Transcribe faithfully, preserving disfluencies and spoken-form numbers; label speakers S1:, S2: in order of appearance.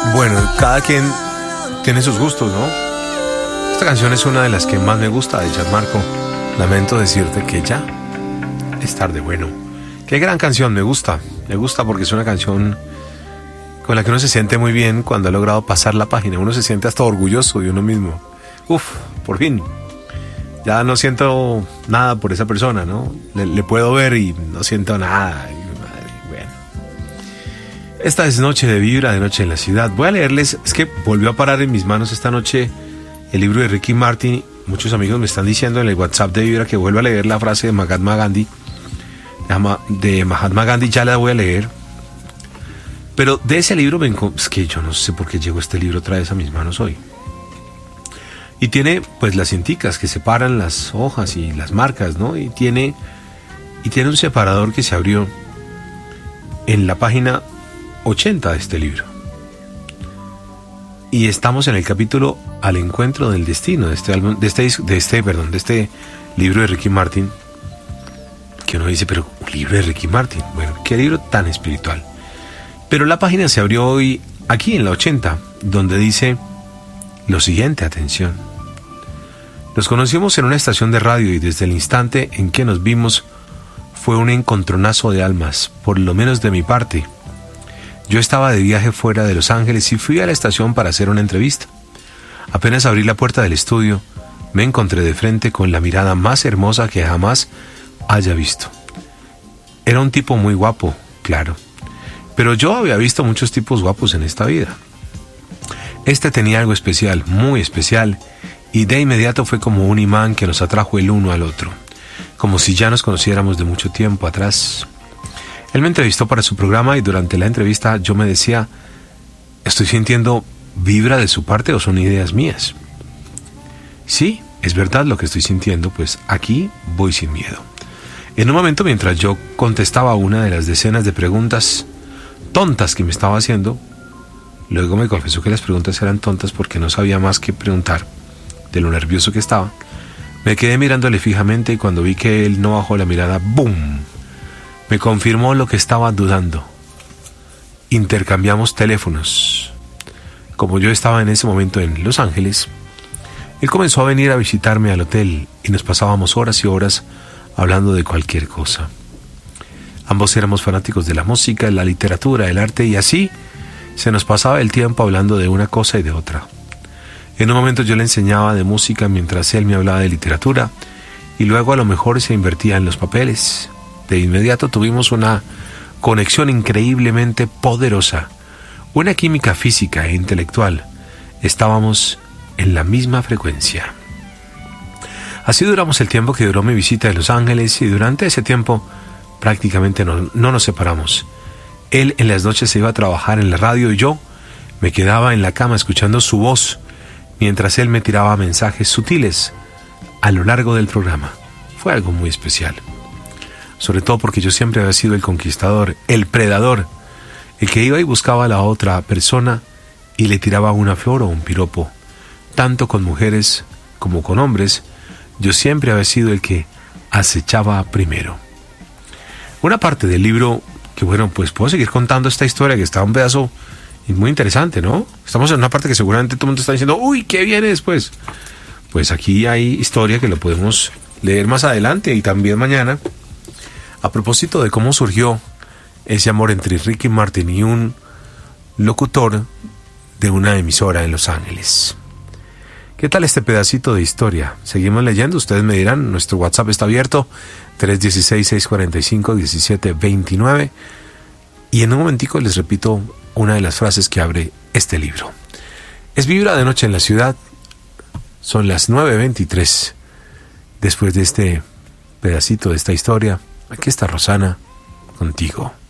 S1: Bueno, cada quien tiene sus gustos, ¿no? Esta canción es una de las que más me gusta de Gianmarco. Lamento decirte que ya es tarde. Bueno, qué gran canción, me gusta. Me gusta porque es una canción con la que uno se siente muy bien cuando ha logrado pasar la página. Uno se siente hasta orgulloso de uno mismo. Uf, por fin. Ya no siento nada por esa persona, ¿no? Le, le puedo ver y no siento nada. Bueno. Esta es Noche de Vibra, de Noche en la Ciudad. Voy a leerles, es que volvió a parar en mis manos esta noche el libro de Ricky Martin. Muchos amigos me están diciendo en el WhatsApp de Vibra que vuelva a leer la frase de Mahatma Gandhi. De Mahatma Gandhi ya la voy a leer. Pero de ese libro me enco- es que yo no sé por qué llegó este libro otra vez a mis manos hoy. Y tiene pues las cinticas que separan las hojas y las marcas, ¿no? Y tiene, y tiene un separador que se abrió en la página ochenta de este libro. Y estamos en el capítulo Al encuentro del destino de este álbum, de este, de este, perdón, de este libro de Ricky Martin. Que uno dice, pero un libro de Ricky Martin, bueno, qué libro tan espiritual. Pero la página se abrió hoy aquí en la ochenta, donde dice lo siguiente, atención. Nos conocimos en una estación de radio y desde el instante en que nos vimos fue un encontronazo de almas, por lo menos de mi parte. Yo estaba de viaje fuera de Los Ángeles y fui a la estación para hacer una entrevista. Apenas abrí la puerta del estudio, me encontré de frente con la mirada más hermosa que jamás haya visto. Era un tipo muy guapo, claro, pero yo había visto muchos tipos guapos en esta vida. Este tenía algo especial, muy especial, y de inmediato fue como un imán que nos atrajo el uno al otro, como si ya nos conociéramos de mucho tiempo atrás. Él me entrevistó para su programa y durante la entrevista yo me decía, ¿estoy sintiendo vibra de su parte o son ideas mías? Sí, es verdad lo que estoy sintiendo, pues aquí voy sin miedo. En un momento, mientras yo contestaba una de las decenas de preguntas tontas que me estaba haciendo, luego me confesó que las preguntas eran tontas porque no sabía más que preguntar, de lo nervioso que estaba. Me quedé mirándole fijamente y cuando vi que él no bajó la mirada, ¡boom!, me confirmó lo que estaba dudando. Intercambiamos teléfonos. Como yo estaba en ese momento en Los Ángeles, él comenzó a venir a visitarme al hotel y nos pasábamos horas y horas hablando de cualquier cosa. Ambos éramos fanáticos de la música, la literatura, el arte y así se nos pasaba el tiempo hablando de una cosa y de otra. En un momento yo le enseñaba de música mientras él me hablaba de literatura y luego a lo mejor se invertía en los papeles. De inmediato tuvimos una conexión increíblemente poderosa, una química física e intelectual. Estábamos en la misma frecuencia. Así duramos el tiempo que duró mi visita a Los Ángeles y durante ese tiempo prácticamente no, no nos separamos. Él en las noches se iba a trabajar en la radio y yo me quedaba en la cama escuchando su voz mientras él me tiraba mensajes sutiles a lo largo del programa. Fue algo muy especial. Sobre todo porque yo siempre había sido el conquistador, el predador, el que iba y buscaba a la otra persona y le tiraba una flor o un piropo. Tanto con mujeres como con hombres, yo siempre había sido el que acechaba primero. Una parte del libro, que bueno, pues puedo seguir contando esta historia que está un pedazo muy interesante, ¿no? Estamos en una parte que seguramente todo el mundo está diciendo, uy, ¿qué viene después? Pues aquí hay historia que lo podemos leer más adelante y también mañana, a propósito de cómo surgió ese amor entre Ricky Martin y un locutor de una emisora en Los Ángeles. ¿Qué tal este pedacito de historia? Seguimos leyendo, ustedes me dirán, nuestro WhatsApp está abierto, tres uno seis, seis cuatro cinco, uno siete dos nueve, y en un momentico les repito una de las frases que abre este libro. Es Vibra de Noche en la Ciudad, son las nueve veintitrés. Después de este pedacito de esta historia, aquí está Rosana contigo.